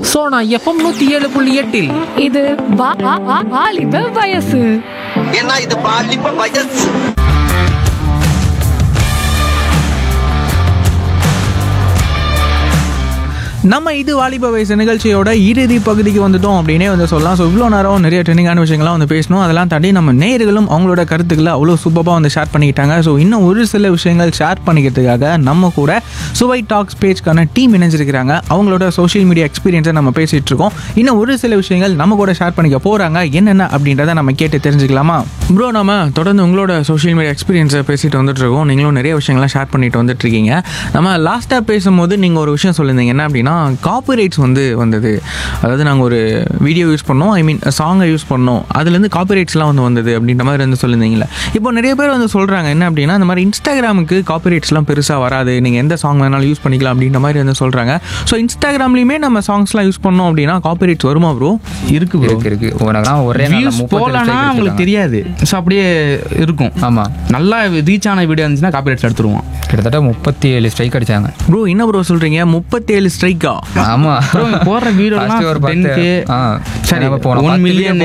Sona FM 107.8 இது வாலிப வயசு. ஏன்னா இது பாலிப்ப வயசு. நம்ம இது வாலிப வயசு நிகழ்ச்சியோட இறுதி பகுதிக்கு வந்துட்டோம் அப்படின்னே வந்து சொல்லலாம். ஸோ இவ்வளோ நேரம் நிறைய ட்ரெண்டிங்கான விஷயங்கள்லாம் வந்து பேசணும். அதெல்லாம் தாண்டி நம்ம நேயர்களும் அவங்களோட கருத்துக்களை அவ்வளோ சூப்பராக வந்து ஷேர் பண்ணிக்கிட்டாங்க. ஸோ இன்னும் ஒரு சில விஷயங்கள் ஷேர் பண்ணிக்கிறதுக்காக நம்ம கூட சுவை டாக்ஸ் பேஜ்க்கான டீம் இணைஞ்சிருக்கிறாங்க. அவங்களோட சோஷியல் மீடியா எக்ஸ்பீரியன்ஸை நம்ம பேசிகிட்டு இருக்கோம். இன்னும் ஒரு சில விஷயங்கள் நம்ம கூட ஷேர் பண்ணிக்க போகிறாங்க. என்னென்ன அப்படின்றத நம்ம கேட்டு தெரிஞ்சுக்கலாமா? ப்ரோ, நம்ம தொடர்ந்து உங்களோட சோஷியல் மீடியா எக்ஸ்பீரியன்ஸை பேசிட்டு வந்துட்டு இருக்கோம். நீங்களும் நிறைய விஷயங்கள்லாம் ஷேர் பண்ணிட்டு வந்துட்டு இருக்கீங்க. நம்ம லாஸ்ட்டாக பேசும்போது நீங்கள் ஒரு விஷயம் சொல்லியிருந்தீங்க. என்ன அப்படின்னா, காப்பிரைட்ஸ் வந்தது. அதாவது நாங்கள் ஒரு வீடியோ யூஸ் பண்ணோம், சாங்கை யூஸ் பண்ணோம், அதுலேருந்து காப்பிரைட்ஸ்லாம் வந்தது அப்படின்ற மாதிரி வந்து சொல்லியிருந்தீங்களே. இப்போ நிறைய பேர் வந்து சொல்கிறாங்க என்ன அப்படின்னா, இந்த மாதிரி இன்ஸ்டாகிராமுக்கு காப்பிரைட்ஸ்லாம் பெருசாக வராது, நீங்கள் எந்த சாங் வேணாலும் யூஸ் பண்ணிக்கலாம் அப்படின்ற மாதிரி வந்து சொல்கிறாங்க. ஸோ இன்ஸ்டாகிராம்லேயுமே நம்ம சாங்ஸ்லாம் யூஸ் பண்ணோம் அப்படின்னா காப்பிரைட்ஸ் வருமா ப்ரோ? இருக்கு ஒரே போகலன்னா உங்களுக்கு தெரியாது. ஸோ அப்படியே இருக்கும். ஆமாம், நல்லா ரீச் ஆன வீடியோ இருந்துச்சுன்னா காப்பிரைட்ஸ் எடுத்துருவோம். கிட்டத்தட்ட 37 ஸ்ட்ரைக் அடிச்சாங்க. ப்ரோ என்ன ப்ரோ சொல்கிறீங்க? 37 ஸ்ட்ரைக்கா? ஆமா, போடுற வீடியோலாம் 10K, சரி 1 மில்லியன்,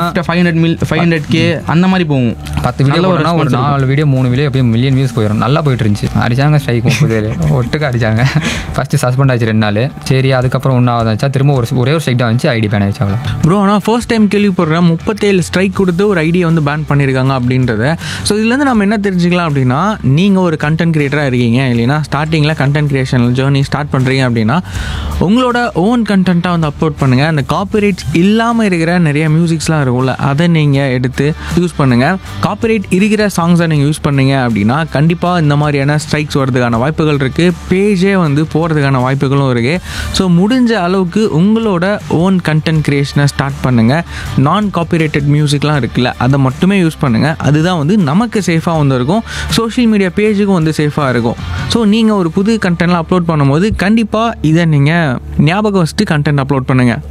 500K அந்த மாதிரி போகும். 10 வீடியோ போட்டோம்னா ஒரு 4 வீடியோ 3 வீடியோ அப்படியே மில்லியன் வியூஸ் போயிடும். நல்லா போயிட்டு இருந்துச்சு. அடிச்சாங்க ஸ்ட்ரைக் 37 ஒட்டுக்கு அடிச்சாங்க. ஃபர்ஸ்ட் சஸ்பெண்ட் ஆச்சு 2 நாள். சரி, அதுக்கப்புறம் ஒன்றாவதாச்சா திரும்ப ஒரே ஒரு ஸ்ட்ரைக் தான் வந்துச்சு, ஐடி பேன் ஆயிடுச்சு. ப்ரோ, ஆனால் ஃபர்ஸ்ட் டைம் கேள்விப்படுறேன் 37 ஸ்ட்ரைக் கொடுத்து ஒரு ஐடியை வந்து பேன் பண்ணியிருக்காங்க அப்படின்றத. ஸோ இதுலேருந்து நம்ம என்ன தெரிஞ்சுக்கலாம் அப்படின்னா, நீங்கள் ஒரு கண்டென்ட் கிரியேட்டராக இருக்கீங்க இல்லைன்னா ஸ்டார்டிங்கில் கண்டென்ட் கிரியேஷன் ஜேர்னி ஸ்டார்ட் பண்ணுறீங்க அப்படின்னா உங்களோட ஓன் கண்டென்ட்டாக வந்து அப்லோட் பண்ணுங்கள். அந்த காப்பிரைட்ஸ் இல்லாமல் இருக்கிற நிறைய மியூசிக்ஸ்லாம் இருக்கும்ல, அதை நீங்கள் எடுத்து யூஸ் பண்ணுங்கள். காப்பிரைட் இருக்கிற சாங்ஸை நீங்கள் யூஸ் பண்ணீங்க அப்படின்னா கண்டிப்பாக இந்த மாதிரியான ஸ்ட்ரைக்ஸ் வரதுக்கான வாய்ப்புகள் இருக்குது. பேஜே வந்து போகிறதுக்கான வாய்ப்புகளும் இருக்குது. ஸோ முடிஞ்ச அளவுக்கு உங்களோட ஓன் கண்டென்ட் கிரியேஷனை ஸ்டார்ட் பண்ணுங்கள். நான் காப்பிரைட்டட் மியூசிக்லாம் இருக்குல்ல, அதை மட்டுமே யூஸ் பண்ணுங்கள். அதுதான் வந்து நமக்கு சேஃபாக வந்து இருக்கும், சோஷியல் மீடியா பேஜுக்கும் வந்து சேஃபாக இருக்கும். ஸோ நீங்கள் ஒரு புது கண்டென்ட்லாம் அப்லோட் பண்ணும்போது கண்டிப்பாக இதை நீங்கள் ஞாபகம் வச்சுட்டு கண்டென்ட் அப்லோட் பண்ணுங்கள்.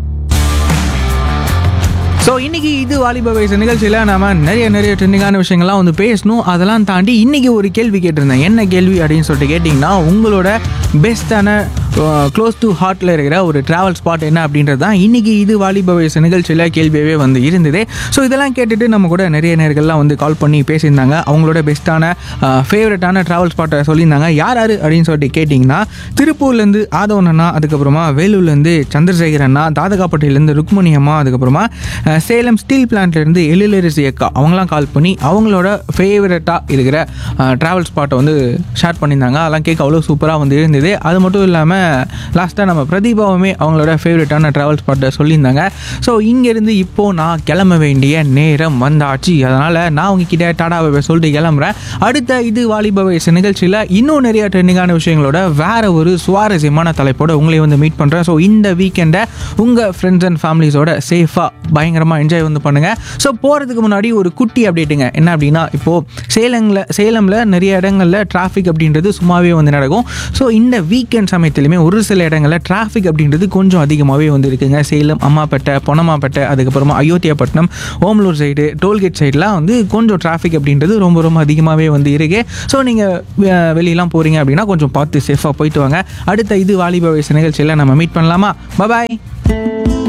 ஸோ இன்றைக்கி இது வாலிப வயசு நிகழ்ச்சியில் நம்ம நிறைய ட்ரெண்டிங்கான விஷயங்கள்லாம் வந்து பேசணும். அதெல்லாம் தாண்டி இன்றைக்கி ஒரு கேள்வி கேட்டிருந்தேன். என்ன கேள்வி அப்படின்னு சொல்லிட்டு கேட்டிங்கன்னா, உங்களோட பெஸ்ட்டான க்ளோஸ் டு ஹார்ட்டில் இருக்கிற ஒரு ட்ராவல் ஸ்பாட் என்ன அப்படின்றது தான் இன்றைக்கி இது வாலிப வயசு நிகழ்ச்சியில் கேள்வியாகவே வந்து இருந்தது. ஸோ இதெல்லாம் கேட்டுட்டு நம்ம கூட நிறைய நேர்கள்லாம் வந்து கால் பண்ணி பேசியிருந்தாங்க. அவங்களோட பெஸ்ட்டான ஃபேவரட்டான ட்ராவல் ஸ்பாட்டை சொல்லியிருந்தாங்க. யார் அப்படின்னு சொல்லிட்டு கேட்டிங்கன்னா, திருப்பூர்லேருந்து ஆதவன் அண்ணா, அதுக்கப்புறமா வேலூர்லேருந்து சந்திரசேகர் அண்ணா, தாதகாப்பட்டியிலேருந்து ருக்மணி அம்மா, அதுக்கப்புறமா சேலம் ஸ்டீல் பிளான்ட்லேருந்து எழிலரசி அக்கா, அவங்களாம் கால் பண்ணி அவங்களோட ஃபேவரட்டாக இருக்கிற ட்ராவல் ஸ்பாட்டை வந்து ஷேர் பண்ணியிருந்தாங்க. அதெல்லாம் கேட்க அவ்வளோ சூப்பராக வந்து இருந்தது. அது மட்டும் இல்லாமல் லாஸ்ட்டாக நம்ம பிரதீபாவுமே அவங்களோட ஃபேவரட்டான ட்ராவல் ஸ்பாட்டை சொல்லியிருந்தாங்க. ஸோ இங்கேருந்து இப்போது நான் கிளம்ப வேண்டிய நேரம் வந்தாச்சு. அதனால் நான் உங்ககிட்ட டாடாவை சொல்லிட்டு கிளம்புறேன். அடுத்த இது வாலிப வயசு நிகழ்ச்சியில் இன்னும் நிறைய ட்ரெண்டிங்கான விஷயங்களோட வேறு ஒரு சுவாரஸ்யமான தலைப்போடு உங்களை வந்து மீட் பண்ணுறேன். ஸோ இந்த வீக்கெண்டை உங்கள் ஃப்ரெண்ட்ஸ் அண்ட் ஃபேமிலிஸோட சேஃபாக பயங்கரமாக என்ஜாய் வந்து பண்ணுங்கள். ஸோ போகிறதுக்கு முன்னாடி ஒரு குட்டி அப்டேட்டுங்க. என்ன அப்படின்னா, இப்போது சேலமில் நிறைய இடங்களில் டிராஃபிக் அப்படின்றது சும்மாவே வந்து நடக்கும். ஸோ இந்த வீக்கெண்ட் சமயத்துலையுமே ஒரு சில இடங்களில் டிராஃபிக் அப்படின்றது கொஞ்சம் அதிகமாகவே வந்து இருக்குங்க. சேலம், அம்மாப்பேட்டை, பொன்னம்மாப்பேட்டை, அதுக்கப்புறமா அயோத்தியாப்பட்டினம், ஓமலூர் சைடு, டோல்கேட் சைடெலாம் வந்து கொஞ்சம் டிராஃபிக் அப்படின்றது ரொம்ப அதிகமாகவே வந்து இருக்கு. ஸோ நீங்கள் வெளியெல்லாம் போகிறீங்க அப்படின்னா கொஞ்சம் பார்த்து சேஃபாக போயிட்டு வாங்க. அடுத்த இது வாலிப வயசு நிகழ்ச்சியில் நம்ம மீட் பண்ணலாமா? பாய்.